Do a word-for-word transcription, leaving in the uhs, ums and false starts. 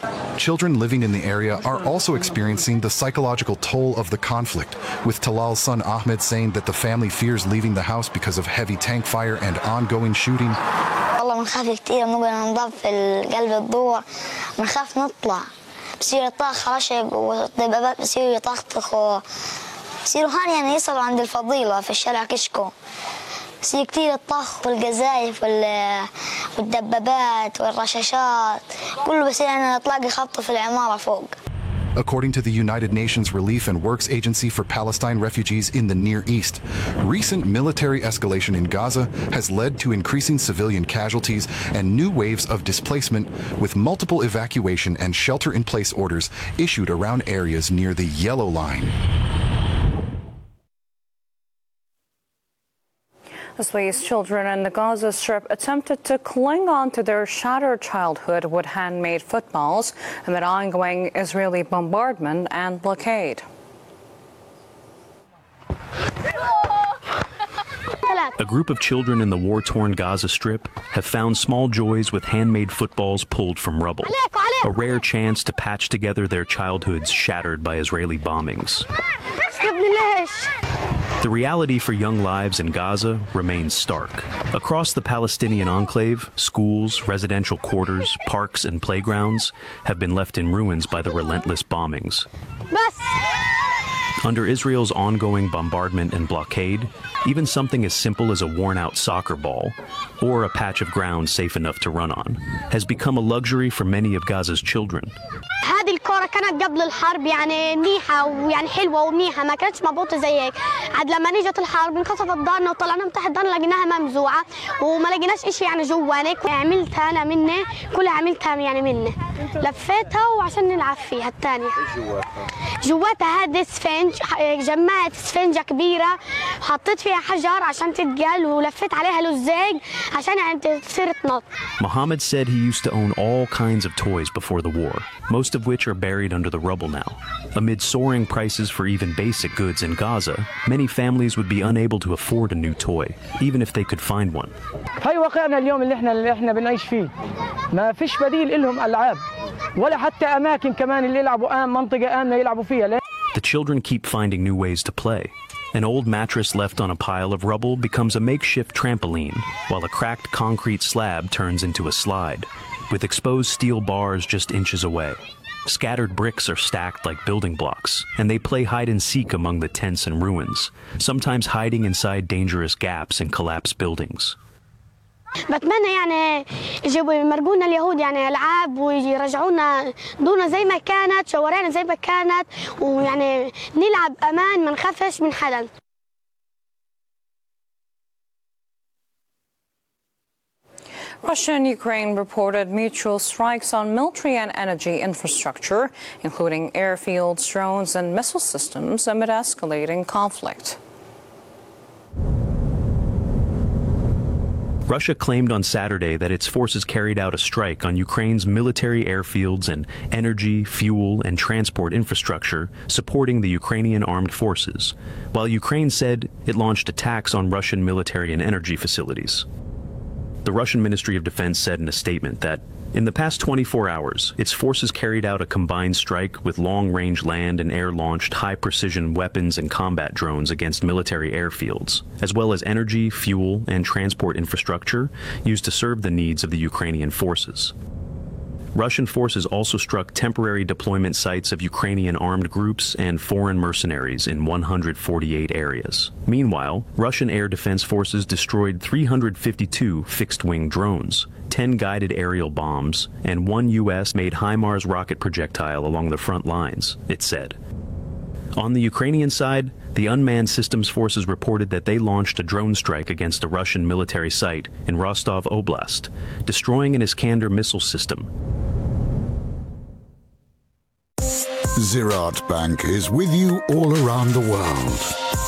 Children living in the area are also experiencing the psychological toll of the conflict, with Talal's son Ahmed saying that the family fears leaving the house because of heavy tank fire and ongoing shooting. والله بنخاف كثير، بنقعد ننضب في قلب الضوء، بنخاف نطلع، بصير يطخ رشق والدبابات بصيروا يطخطخوا، بصيروا هان يعني يصلوا عند الفضيلة في الشارع كشكو. بصير كثير الطخ والقذايف والدبابات والرشاشات، كله بصير يعني تلاقي خبطه في العمارة فوق. According to the United Nations Relief and Works Agency for Palestine Refugees in the Near East, recent military escalation in Gaza has led to increasing civilian casualties and new waves of displacement, with multiple evacuation and shelter-in-place orders issued around areas near the Yellow Line. This week's children in the Gaza Strip attempted to cling on to their shattered childhood with handmade footballs amid ongoing Israeli bombardment and blockade. A group of children in the war-torn Gaza Strip have found small joys with handmade footballs pulled from rubble, a rare chance to patch together their childhoods shattered by Israeli bombings. The reality for young lives in Gaza remains stark. Across the Palestinian enclave, schools, residential quarters, parks, and playgrounds have been left in ruins by the relentless bombings. Under Israel's ongoing bombardment and blockade, even something as simple as a worn-out soccer ball or a patch of ground safe enough to run on has become a luxury for many of Gaza's children. هذه الكرة كانت قبل الحرب يعني منيحة ويعني حلوة ومنيحة، ما كانتش مضبوطة زي هيك. عاد لما نجت الحرب انكسرت دارنا وطلعنا من تحت دارنا لقيناها ممزوعة وما لقيناش إشي يعني جواني. عملتها أنا مني، كلها عملتها يعني مني. لفيتها وعشان نلعب فيها الثانية. جواتها هذا اسفنج، جمعت اسفنجة كبيرة حطيت فيها حجر عشان تتقل ولفيت عليها لزاج عشان يعني تصير تنط. Mohammed said he used to own all kinds of toys before the war, most of which are buried under the rubble now. Amid soaring prices for even basic goods in Gaza, many families would be unable to afford a new toy, even if they could find one. هاي واقعنا اليوم اللي احنا اللي احنا بنعيش فيه. ما فيش بديل لهم ألعاب ولا حتى أماكن كمان اللي يلعبوا آم منطقة آمنة يلعبوا فيها. The children keep finding new ways to play. An old mattress left on a pile of rubble becomes a makeshift trampoline, while a cracked concrete slab turns into a slide, with exposed steel bars just inches away. Scattered bricks are stacked like building blocks, and they play hide-and-seek among the tents and ruins, sometimes hiding inside dangerous gaps in collapsed buildings. بتمنى يعني يجيبوا يمرقونا اليهود يعني ألعاب ويرجعونا دورنا زي ما كانت، شوارعنا زي ما كانت، ويعني نلعب أمان ما نخافش من حدا. Russia and Ukraine reported mutual strikes on military and energy infrastructure, including airfields, drones, and missile systems amid escalating conflict. Russia claimed on Saturday that its forces carried out a strike on Ukraine's military airfields and energy, fuel, and transport infrastructure supporting the Ukrainian armed forces, while Ukraine said it launched attacks on Russian military and energy facilities. The Russian Ministry of Defense said in a statement that in the past twenty-four hours, its forces carried out a combined strike with long-range land and air-launched high-precision weapons and combat drones against military airfields, as well as energy, fuel, and transport infrastructure used to serve the needs of the Ukrainian forces. Russian forces also struck temporary deployment sites of Ukrainian armed groups and foreign mercenaries in one hundred forty-eight areas. Meanwhile, Russian air defense forces destroyed three hundred fifty-two fixed-wing drones, ten guided aerial bombs, and one U S-made HIMARS rocket projectile along the front lines, it said. On the Ukrainian side, the Unmanned Systems Forces reported that they launched a drone strike against a Russian military site in Rostov Oblast, destroying an Iskander missile system. Ziraat Bank is with you all around the world.